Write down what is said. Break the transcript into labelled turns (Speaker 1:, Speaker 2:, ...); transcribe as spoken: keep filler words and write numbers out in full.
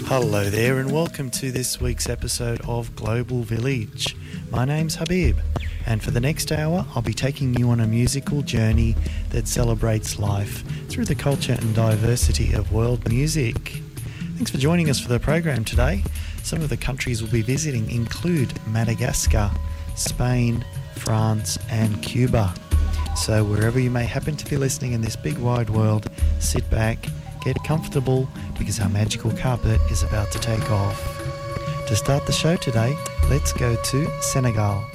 Speaker 1: Hello there and welcome to this week's episode of Global Village. My name's Habib and for the next hour I'll be taking you on a musical journey that celebrates life through the culture and diversity of world music. Thanks for joining us for the program today. Some of the countries we'll be visiting include Madagascar, Spain, France and Cuba. So wherever you may happen to be listening in this big wide world, sit back, get comfortable because our magical carpet is about to take off. To start the show today, let's go to Senegal.